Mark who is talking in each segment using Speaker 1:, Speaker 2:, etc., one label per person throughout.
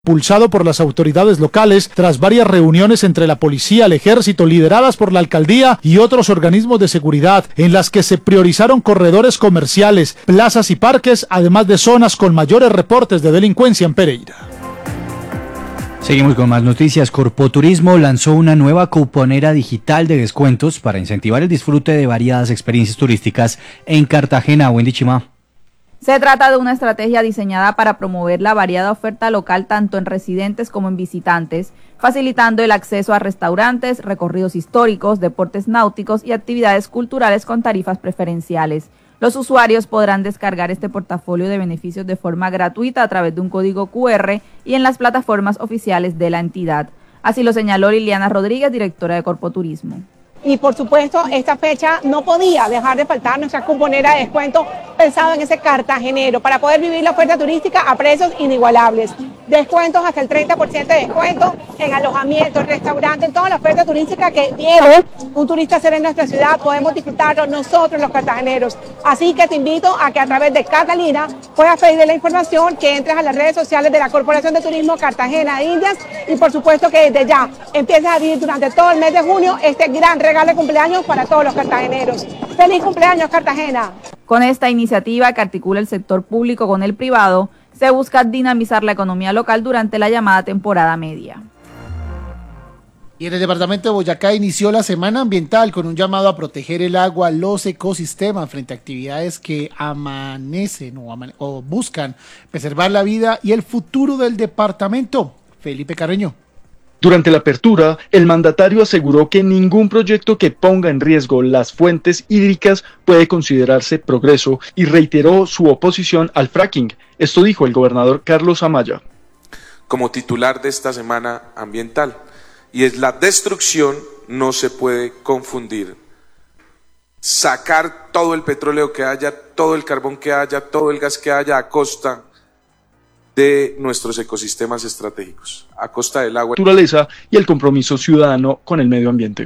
Speaker 1: impulsado por las autoridades locales tras varias reuniones entre la policía, el ejército, lideradas por la alcaldía y otros organismos de seguridad, en las que se priorizaron corredores comerciales, plazas y parques, además de zonas con mayores reportes de delincuencia en Pereira.
Speaker 2: Seguimos con más noticias. Corpoturismo lanzó una nueva cuponera digital de descuentos para incentivar el disfrute de variadas experiencias turísticas en Cartagena. Wendy Chima.
Speaker 3: Se trata de una estrategia diseñada para promover la variada oferta local tanto en residentes como en visitantes, facilitando el acceso a restaurantes, recorridos históricos, deportes náuticos y actividades culturales con tarifas preferenciales. Los usuarios podrán descargar este portafolio de beneficios de forma gratuita a través de un código QR y en las plataformas oficiales de la entidad. Así lo señaló Liliana Rodríguez, directora de Corpoturismo.
Speaker 4: Y por supuesto, esta fecha no podía dejar de faltar nuestra cuponera de descuento pensado en ese cartagenero para poder vivir la oferta turística a precios inigualables. Descuentos hasta el 30% de descuento en alojamientos, restaurantes, en toda la oferta turística que viene un turista hacer en nuestra ciudad, podemos disfrutarlo nosotros los cartageneros. Así que te invito a que a través de Catalina puedas pedirle la información, que entres a las redes sociales de la Corporación de Turismo Cartagena de Indias y por supuesto que desde ya empieces a vivir durante todo el mes de junio este gran regalo de cumpleaños para todos los cartageneros. ¡Feliz cumpleaños, Cartagena!
Speaker 3: Con esta iniciativa que articula el sector público con el privado, se busca dinamizar la economía local durante la llamada temporada media.
Speaker 5: Y en el departamento de Boyacá inició la semana ambiental con un llamado a proteger el agua, los ecosistemas frente a actividades que amanecen o buscan preservar la vida y el futuro del departamento. Felipe Carreño.
Speaker 6: Durante la apertura, el mandatario aseguró que ningún proyecto que ponga en riesgo las fuentes hídricas puede considerarse progreso y reiteró su oposición al fracking. Esto dijo el gobernador Carlos Amaya.
Speaker 7: Como titular de esta semana ambiental, y es la destrucción, no se puede confundir. Sacar todo el petróleo que haya, todo el carbón que haya, todo el gas que haya a costa de nuestros ecosistemas estratégicos, a costa del agua,
Speaker 6: naturaleza y el compromiso ciudadano con el medio ambiente.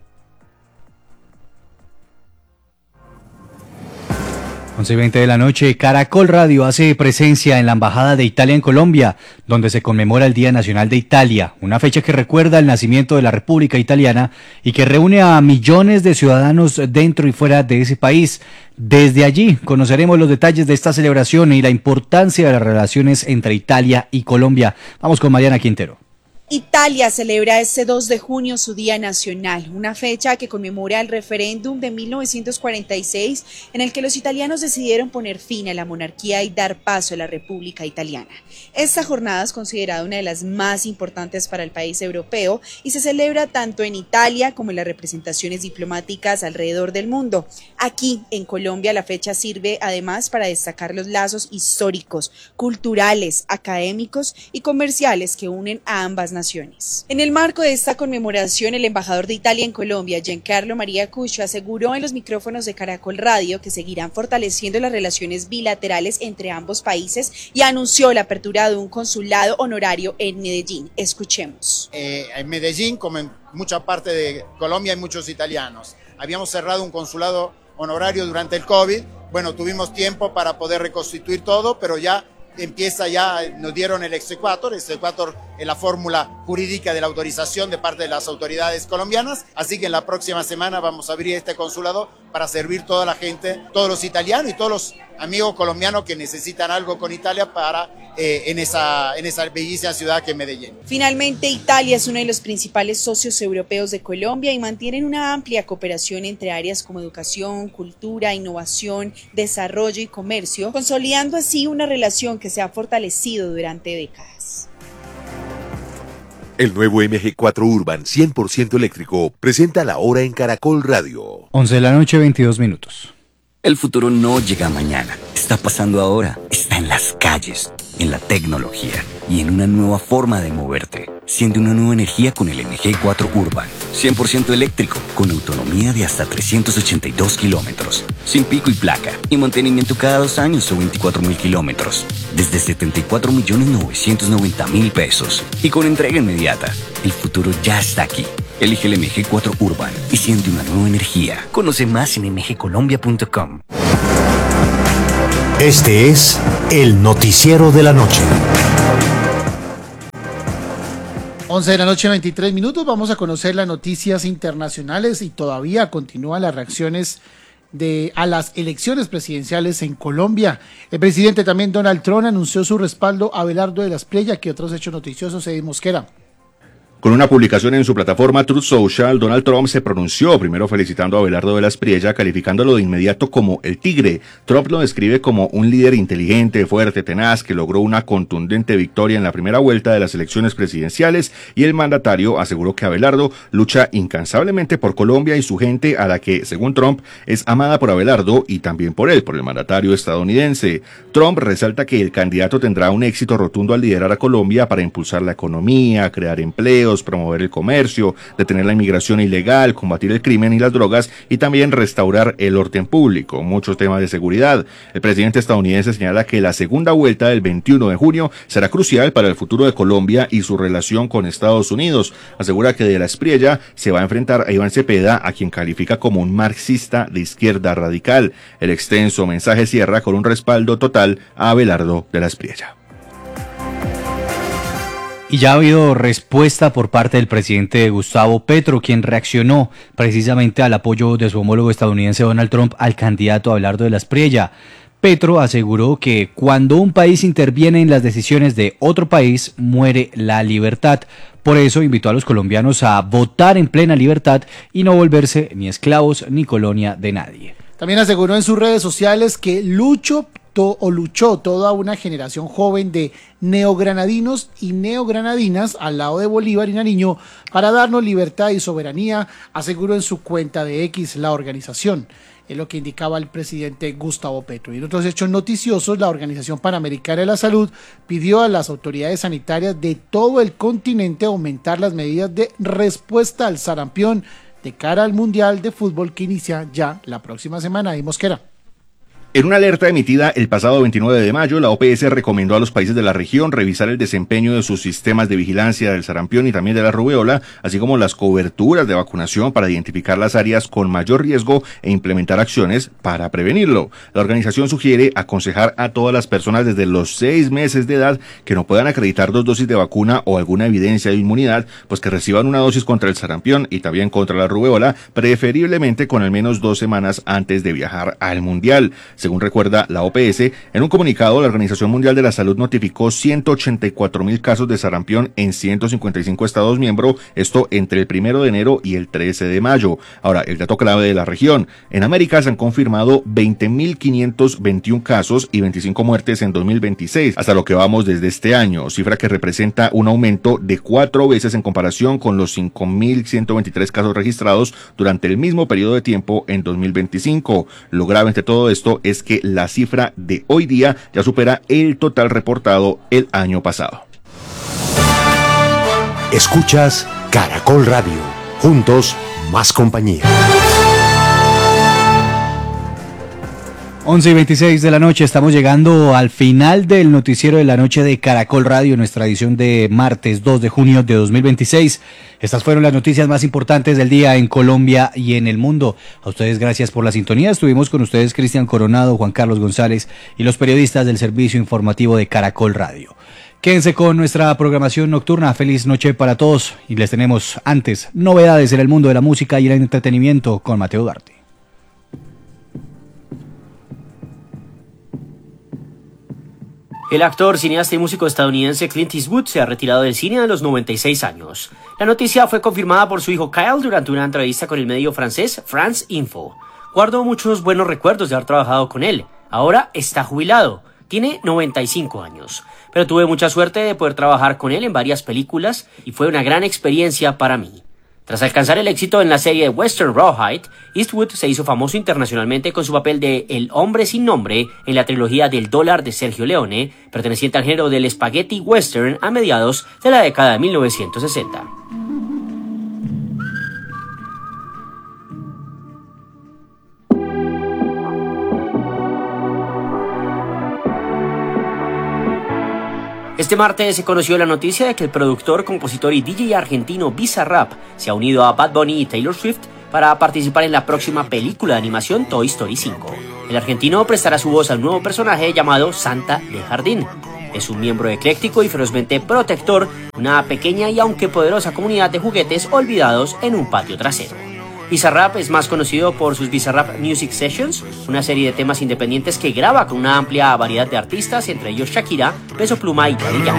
Speaker 2: 11:20 de la noche, Caracol Radio hace presencia en la Embajada de Italia en Colombia, donde se conmemora el Día Nacional de Italia, una fecha que recuerda el nacimiento de la República Italiana y que reúne a millones de ciudadanos dentro y fuera de ese país. Desde allí conoceremos los detalles de esta celebración y la importancia de las relaciones entre Italia y Colombia. Vamos con Mariana Quintero.
Speaker 8: Italia celebra este 2 de junio su Día Nacional, una fecha que conmemora el referéndum de 1946 en el que los italianos decidieron poner fin a la monarquía y dar paso a la República Italiana. Esta jornada es considerada una de las más importantes para el país europeo y se celebra tanto en Italia como en las representaciones diplomáticas alrededor del mundo. Aquí, en Colombia, la fecha sirve además para destacar los lazos históricos, culturales, académicos y comerciales que unen a ambas naciones. En el marco de esta conmemoración, el embajador de Italia en Colombia, Giancarlo María Cuccio, aseguró en los micrófonos de Caracol Radio que seguirán fortaleciendo las relaciones bilaterales entre ambos países y anunció la apertura de un consulado honorario en Medellín. Escuchemos.
Speaker 9: En Medellín, como en mucha parte de Colombia, hay muchos italianos. Habíamos cerrado un consulado honorario durante el COVID. Bueno, tuvimos tiempo para poder reconstituir todo, pero ya nos dieron el exequatur es la fórmula jurídica de la autorización de parte de las autoridades colombianas, así que en la próxima semana vamos a abrir este consulado para servir toda la gente, todos los italianos y todos los amigos colombianos que necesitan algo con Italia para en esa bellísima ciudad que es Medellín.
Speaker 8: Finalmente, Italia es uno de los principales socios europeos de Colombia y mantienen una amplia cooperación entre áreas como educación, cultura, innovación, desarrollo y comercio, consolidando así una relación que se ha fortalecido durante décadas.
Speaker 10: El nuevo MG4 Urban 100% eléctrico presenta la hora en Caracol Radio.
Speaker 2: 11 de la noche, 22 minutos.
Speaker 11: El futuro no llega mañana, está pasando ahora, está en las calles, en la tecnología y en una nueva forma de moverte. Siente una nueva energía con el MG4 Urban, 100% eléctrico, con autonomía de hasta 382 kilómetros, sin pico y placa, y mantenimiento cada 2 años o 24.000 kilómetros, desde 74.990.000 pesos, y con entrega inmediata. El futuro ya está aquí. Elige el MG4 Urban y siente una nueva energía. Conoce más en mgcolombia.com.
Speaker 12: Este es el noticiero de la noche.
Speaker 5: 11 de la noche, 23 minutos. Vamos a conocer las noticias internacionales y todavía continúan las reacciones a las elecciones presidenciales en Colombia. El presidente también Donald Trump anunció su respaldo a Abelardo de la Espriella. ¿Qué otros hechos noticiosos, Eddy Mosquera?
Speaker 12: Con una publicación en su plataforma Truth Social, Donald Trump se pronunció, primero felicitando a Abelardo de la Espriella, calificándolo de inmediato como el tigre. Trump lo describe como un líder inteligente, fuerte, tenaz, que logró una contundente victoria en la primera vuelta de las elecciones presidenciales, y el mandatario aseguró que Abelardo lucha incansablemente por Colombia y su gente, a la que, según Trump, es amada por Abelardo y también por él, por el mandatario estadounidense. Trump resalta que el candidato tendrá un éxito rotundo al liderar a Colombia para impulsar la economía, crear empleos, promover el comercio, detener la inmigración ilegal, combatir el crimen y las drogas y también restaurar el orden público. Muchos temas de seguridad. El presidente estadounidense señala que la segunda vuelta del 21 de junio será crucial para el futuro de Colombia y su relación con Estados Unidos. Asegura que de la Espriella se va a enfrentar a Iván Cepeda, a quien califica como un marxista de izquierda radical. El extenso mensaje cierra con un respaldo total a Abelardo de la Espriella.
Speaker 2: Y ya ha habido respuesta por parte del presidente Gustavo Petro, quien reaccionó precisamente al apoyo de su homólogo estadounidense Donald Trump al candidato Abelardo de la Espriella. Petro aseguró que cuando un país interviene en las decisiones de otro país, muere la libertad. Por eso invitó a los colombianos a votar en plena libertad y no volverse ni esclavos ni colonia de nadie.
Speaker 5: También aseguró en sus redes sociales que luchó toda una generación joven de neogranadinos y neogranadinas al lado de Bolívar y Nariño para darnos libertad y soberanía, aseguró en su cuenta de X la organización. Es lo que indicaba el presidente Gustavo Petro. Y en otros hechos noticiosos, la Organización Panamericana de la Salud pidió a las autoridades sanitarias de todo el continente aumentar las medidas de respuesta al sarampión de cara al Mundial de Fútbol que inicia ya la próxima semana. Eddy Mosquera.
Speaker 12: En una alerta emitida el pasado 29 de mayo, la OPS recomendó a los países de la región revisar el desempeño de sus sistemas de vigilancia del sarampión y también de la rubéola, así como las coberturas de vacunación para identificar las áreas con mayor riesgo e implementar acciones para prevenirlo. La organización sugiere aconsejar a todas las personas desde los 6 meses de edad que no puedan acreditar 2 dosis de vacuna o alguna evidencia de inmunidad, pues que reciban una dosis contra el sarampión y también contra la rubéola, preferiblemente con al menos 2 semanas antes de viajar al Mundial. Según recuerda la OPS, en un comunicado, la Organización Mundial de la Salud notificó 184,000 casos de sarampión en 155 estados miembros, esto entre el 1 de enero y el 13 de mayo. Ahora, el dato clave de la región. En América se han confirmado 20,521 casos y 25 muertes en 2026, hasta lo que vamos desde este año, cifra que representa un aumento de 4 veces en comparación con los 5,123 casos registrados durante el mismo periodo de tiempo en 2025. Lo grave entre todo esto es que la cifra de hoy día ya supera el total reportado el año pasado.
Speaker 10: Escuchas Caracol Radio. Juntos, más compañía.
Speaker 2: 11:26 de la noche, estamos llegando al final del noticiero de la noche de Caracol Radio, nuestra edición de martes 2 de junio de 2026. Estas fueron las noticias más importantes del día en Colombia y en el mundo. A ustedes gracias por la sintonía. Estuvimos con ustedes Cristian Coronado, Juan Carlos González y los periodistas del servicio informativo de Caracol Radio. Quédense con nuestra programación nocturna. Feliz noche para todos y les tenemos antes novedades en el mundo de la música y el entretenimiento con Mateo Ugarte.
Speaker 13: El actor, cineasta y músico estadounidense Clint Eastwood se ha retirado del cine a los 96 años. La noticia fue confirmada por su hijo Kyle durante una entrevista con el medio francés France Info. Guardo muchos buenos recuerdos de haber trabajado con él. Ahora está jubilado. Tiene 95 años. Pero tuve mucha suerte de poder trabajar con él en varias películas y fue una gran experiencia para mí. Tras alcanzar el éxito en la serie Western Rawhide, Eastwood se hizo famoso internacionalmente con su papel de El hombre sin nombre en la trilogía del dólar de Sergio Leone, perteneciente al género del spaghetti western a mediados de la década de 1960. Este martes se conoció la noticia de que el productor, compositor y DJ argentino Bizarrap se ha unido a Bad Bunny y Taylor Swift para participar en la próxima película de animación Toy Story 5. El argentino prestará su voz al nuevo personaje llamado Santa de Jardín. Es un miembro ecléctico y ferozmente protector, una pequeña y aunque poderosa comunidad de juguetes olvidados en un patio trasero. Bizarrap es más conocido por sus Bizarrap Music Sessions, una serie de temas independientes que graba con una amplia variedad de artistas, entre ellos Shakira, Peso Pluma y Daddy Yankee.